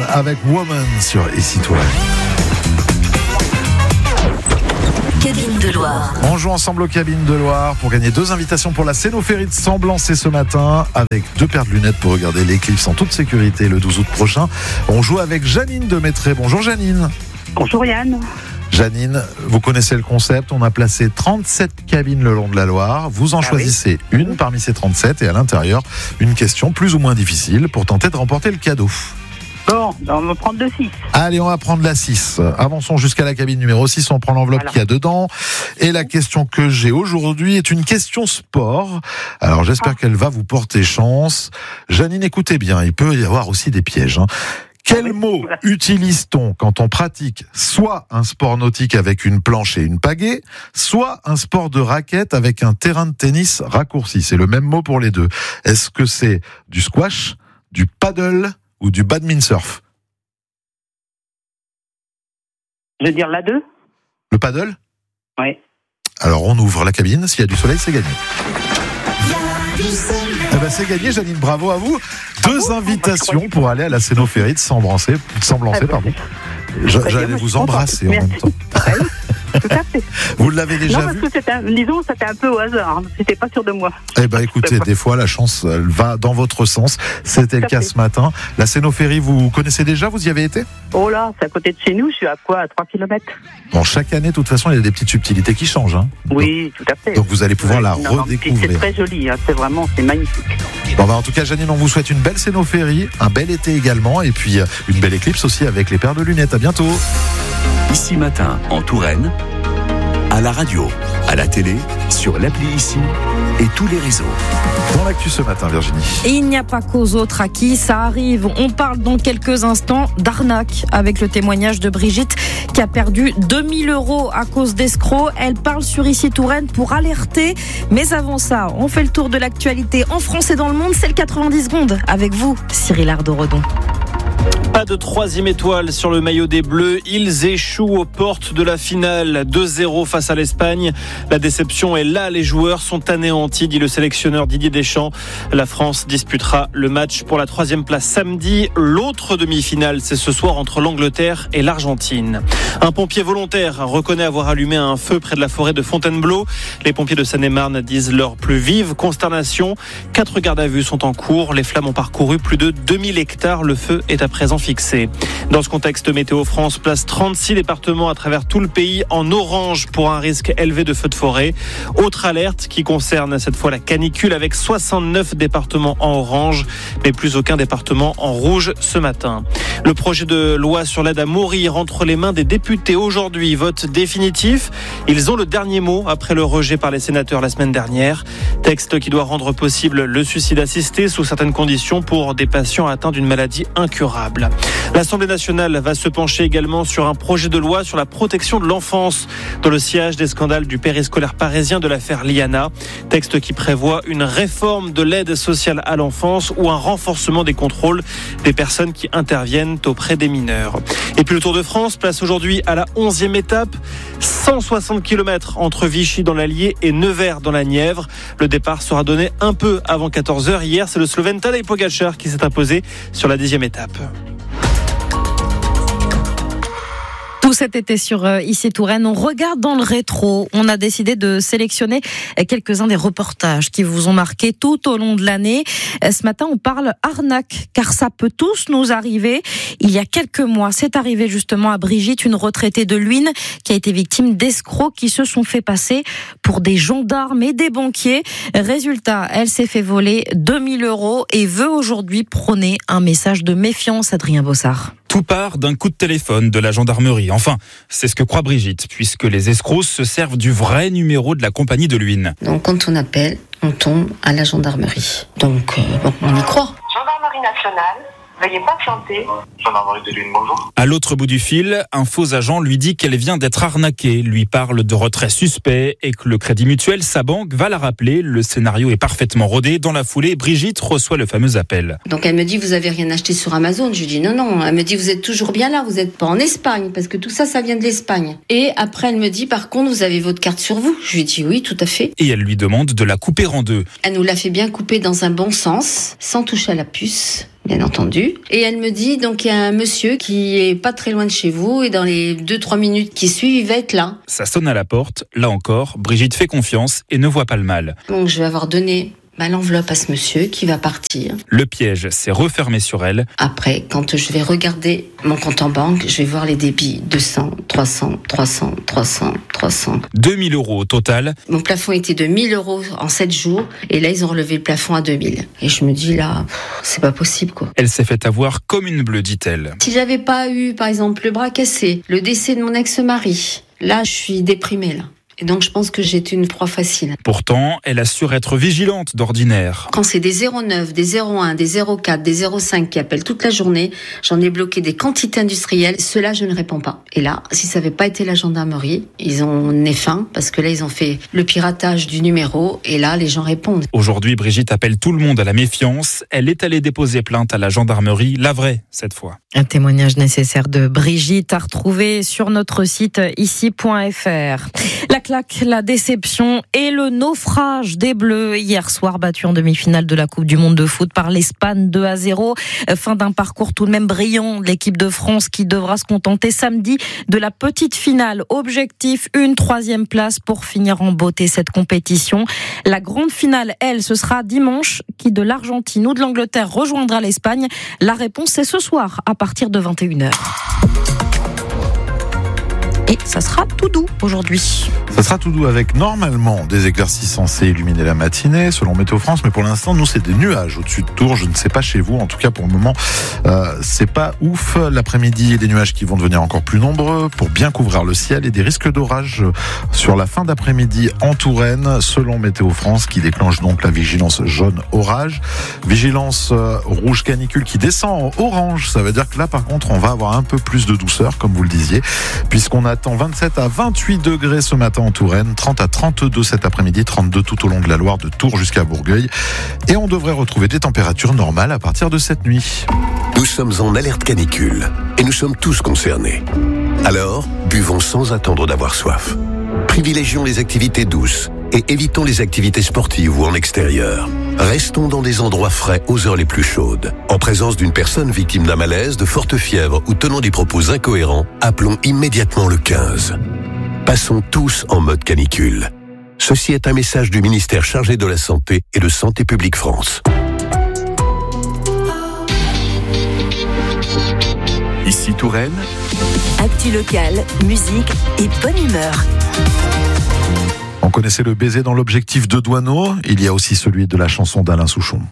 avec Woman sur Ici Touraine. Cabine de Loire. On joue ensemble aux cabines de Loire pour gagner 2 invitations pour la Cénophérie de Semblançay ce matin avec 2 paires de lunettes pour regarder l'éclipse en toute sécurité le 12 août prochain. On joue avec Janine de Maîtré. Bonjour Janine. Bonjour Yann. Janine, vous connaissez le concept, on a placé 37 cabines le long de la Loire. Vous en choisissez une parmi ces 37 et à l'intérieur, une question plus ou moins difficile pour tenter de remporter le cadeau. Bon, on va prendre le 6. Allez, on va prendre la 6. Avançons jusqu'à la cabine numéro 6, on prend l'enveloppe qu'il y a dedans. Et la question que j'ai aujourd'hui est une question sport. Alors j'espère qu'elle va vous porter chance. Janine, écoutez bien, il peut y avoir aussi des pièges. Quel mot utilise-t-on quand on pratique soit un sport nautique avec une planche et une pagaie, soit un sport de raquette avec un terrain de tennis raccourci? C'est le même mot pour les deux. Est-ce que c'est du squash, du paddle ou du badminton surf? Je veux dire la 2. Le paddle? Oui. Alors on ouvre la cabine, s'il y a du soleil, c'est gagné. Eh ben c'est gagné, Janine, bravo à vous. 2 invitations pour aller à la Cénophérie de Semblançay, pardon. J'allais vous embrasser en même temps. Tout à fait. Vous l'avez déjà vu? Non, parce que c'était un peu au hasard. J'étais pas sûre de moi. Eh ben, écoutez, des fois, la chance, elle va dans votre sens. C'était le cas ce matin. La Cénophérie, vous connaissez déjà? Vous y avez été? Oh là, c'est à côté de chez nous. Je suis à quoi? À 3 km. Bon, chaque année, de toute façon, il y a des petites subtilités qui changent. Hein. Oui, tout à fait. Donc, vous allez pouvoir la redécouvrir. C'est très joli. Hein. C'est magnifique. Bon, en tout cas, Janine, on vous souhaite une belle Cénophérie, un bel été également, et puis une belle éclipse aussi avec les paires de lunettes. À bientôt. Ici Matin, en Touraine, à la radio, à la télé, sur l'appli Ici et tous les réseaux. Dans l'actu ce matin, Virginie. Et il n'y a pas qu'aux autres à qui ça arrive. On parle dans quelques instants d'arnaque avec le témoignage de Brigitte qui a perdu 2000 € à cause d'escrocs. Elle parle sur Ici Touraine pour alerter. Mais avant ça, on fait le tour de l'actualité en France et dans le monde. C'est le 90 secondes avec vous, Cyril Ardo-Redon. Pas de 3e étoile sur le maillot des Bleus. Ils échouent aux portes de la finale. 2-0 face à l'Espagne. La déception est là. Les joueurs sont anéantis, dit le sélectionneur Didier Deschamps. La France disputera le match pour la 3e place samedi. L'autre demi-finale, c'est ce soir entre l'Angleterre et l'Argentine. Un pompier volontaire reconnaît avoir allumé un feu près de la forêt de Fontainebleau. Les pompiers de Seine-et-Marne disent leur plus vive consternation. 4 gardes à vue sont en cours. Les flammes ont parcouru plus de 2000 hectares. Le feu est à présent fixé. Dans ce contexte, Météo France place 36 départements à travers tout le pays en orange pour un risque élevé de feux de forêt. Autre alerte qui concerne cette fois la canicule avec 69 départements en orange, mais plus aucun département en rouge ce matin. Le projet de loi sur l'aide à mourir entre les mains des députés aujourd'hui, vote définitif. Ils ont le dernier mot après le rejet par les sénateurs la semaine dernière. Texte qui doit rendre possible le suicide assisté sous certaines conditions pour des patients atteints d'une maladie incurable. L'Assemblée nationale va se pencher également sur un projet de loi sur la protection de l'enfance dans le sillage des scandales du périscolaire parisien de l'affaire Liana. Texte qui prévoit une réforme de l'aide sociale à l'enfance ou un renforcement des contrôles des personnes qui interviennent auprès des mineurs. Et puis le Tour de France place aujourd'hui à la 11e étape. 160 km entre Vichy dans l'Allier et Nevers dans la Nièvre. Le départ sera donné un peu avant 14h. Hier, c'est le Slovène Tadej Pogačar qui s'est imposé sur la 10e étape. Tout cet été sur Ici Touraine, on regarde dans le rétro. On a décidé de sélectionner quelques-uns des reportages qui vous ont marqué tout au long de l'année. Ce matin, on parle arnaque, car ça peut tous nous arriver. Il y a quelques mois, c'est arrivé justement à Brigitte, une retraitée de Luynes, qui a été victime d'escrocs qui se sont fait passer pour des gendarmes et des banquiers. Résultat, elle s'est fait voler 2000 € et veut aujourd'hui prôner un message de méfiance. Adrien Bossard. Tout part d'un coup de téléphone de la gendarmerie. Enfin, c'est ce que croit Brigitte, puisque les escrocs se servent du vrai numéro de la compagnie de Luynes. Donc quand on appelle, on tombe à la gendarmerie. Donc on y croit. Gendarmerie nationale, veuillez patienter. Gendarmerie de Luynes, bonjour. À l'autre bout du fil, un faux agent lui dit qu'elle vient d'être arnaquée, lui parle de retrait suspect et que le Crédit Mutuel, sa banque, va la rappeler. Le scénario est parfaitement rodé. Dans la foulée, Brigitte reçoit le fameux appel. Donc elle me dit, vous avez rien acheté sur Amazon? Je lui dis non. Elle me dit, vous êtes toujours bien là, vous n'êtes pas en Espagne, parce que tout ça, ça vient de l'Espagne. Et après, elle me dit, par contre, vous avez votre carte sur vous? Je lui dis oui, tout à fait. Et elle lui demande de la couper en deux. Elle nous l'a fait bien couper dans un bon sens, sans toucher à la puce. bien entendu. Et elle me dit, donc il y a un monsieur qui est pas très loin de chez vous et dans les 2-3 minutes qui suivent, il va être là. Ça sonne à la porte. Là encore, Brigitte fait confiance et ne voit pas le mal. Donc je vais avoir donné l'enveloppe à ce monsieur qui va partir. Le piège s'est refermé sur elle. Après, quand je vais regarder mon compte en banque, je vais voir les débits 200, 300, 300, 300, 300. 2000 euros au total. Mon plafond était de 1000 euros en 7 jours et là, ils ont relevé le plafond à 2000. Et je me dis là, c'est pas possible quoi. Elle s'est fait avoir comme une bleue, dit-elle. Si j'avais pas eu, par exemple, le bras cassé, le décès de mon ex-mari, là, je suis déprimée là. Et donc, je pense que j'étais une proie facile. Pourtant, elle assure être vigilante d'ordinaire. Quand c'est des 09, des 01, des 04, des 05 qui appellent toute la journée, j'en ai bloqué des quantités industrielles. Ceux-là, je ne réponds pas. Et là, si ça n'avait pas été la gendarmerie, ils ont né fin parce que là, ils ont fait le piratage du numéro et là, les gens répondent. Aujourd'hui, Brigitte appelle tout le monde à la méfiance. Elle est allée déposer plainte à la gendarmerie, la vraie, cette fois. Un témoignage nécessaire de Brigitte à retrouver sur notre site ici.fr. La claque, la déception et le naufrage des Bleus hier soir battus en demi-finale de la Coupe du Monde de foot par l'Espagne 2-0. Fin d'un parcours tout de même brillant de l'équipe de France qui devra se contenter samedi de la petite finale. Objectif, une 3e place pour finir en beauté cette compétition. La grande finale, elle, ce sera dimanche. Qui de l'Argentine ou de l'Angleterre rejoindra l'Espagne? La réponse, c'est ce soir à partir de 21h. Et ça sera tout doux aujourd'hui. Ça sera tout doux avec normalement des éclaircies censées illuminer la matinée selon Météo France, mais pour l'instant nous c'est des nuages au-dessus de Tours. Je ne sais pas chez vous, en tout cas pour le moment c'est pas ouf. L'après-midi, des nuages qui vont devenir encore plus nombreux pour bien couvrir le ciel et des risques d'orage sur la fin d'après-midi en Touraine selon Météo France qui déclenche donc la vigilance jaune orage. Vigilance rouge canicule qui descend en orange. Ça veut dire que là par contre on va avoir un peu plus de douceur comme vous le disiez, puisqu'on attend 27 à 28 degrés ce matin en Touraine, 30 à 32 cet après-midi, 32 tout au long de la Loire de Tours jusqu'à Bourgueil. Et on devrait retrouver des températures normales à partir de cette nuit. Nous sommes en alerte canicule et nous sommes tous concernés. Alors, buvons sans attendre d'avoir soif. Privilégions les activités douces et évitons les activités sportives ou en extérieur. Restons dans des endroits frais aux heures les plus chaudes. En présence d'une personne victime d'un malaise, de forte fièvre ou tenant des propos incohérents, appelons immédiatement le 15. Passons tous en mode canicule. Ceci est un message du ministère chargé de la Santé et de Santé publique France. Ici Touraine. Actu locale, musique et bonne humeur. On connaissait le baiser dans l'objectif de Douaneau, il y a aussi celui de la chanson d'Alain Souchon.